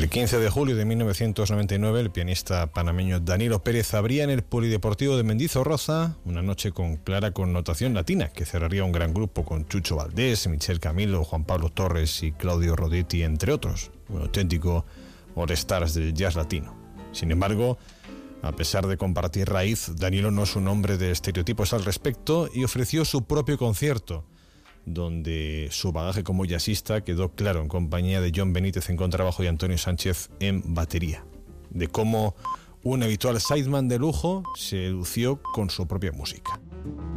El 15 de julio de 1999, el pianista panameño Danilo Pérez abría en el Polideportivo de Mendizorroza una noche con clara connotación latina, que cerraría un gran grupo con Chucho Valdés, Michel Camilo, Juan Pablo Torres y Claudio Rodetti, entre otros. Un auténtico all-stars del jazz latino. Sin embargo, a pesar de compartir raíz, Danilo no es un hombre de estereotipos al respecto y ofreció su propio concierto, donde su bagaje como jazzista quedó claro en compañía de John Benítez en contrabajo y Antonio Sánchez en batería, de cómo un habitual sideman de lujo se lució con su propia música.